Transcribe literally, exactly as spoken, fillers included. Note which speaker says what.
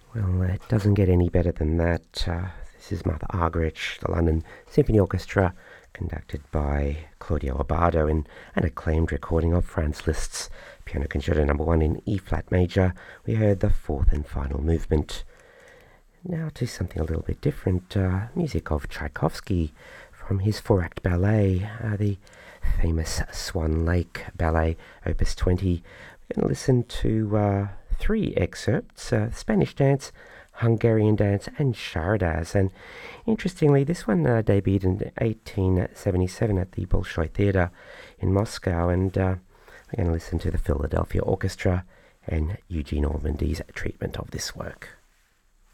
Speaker 1: Well, it doesn't get any better than that. Uh, this is Martha Argerich, the London Symphony Orchestra, conducted by Claudio Abbado, in an acclaimed recording of Franz Liszt's Piano Concerto Number One in E-flat major. We heard the fourth and final movement. Now to something a little bit different, uh, music of Tchaikovsky from his four-act ballet, uh, the famous Swan Lake Ballet, Opus twenty. We're going to listen to uh, three excerpts, uh, Spanish Dance, Hungarian Dance and Charadas. And interestingly, this one uh, debuted in eighteen seventy-seven at the Bolshoi Theatre in Moscow, and uh, we're going to listen to the Philadelphia Orchestra and Eugene Ormandy's treatment of this work.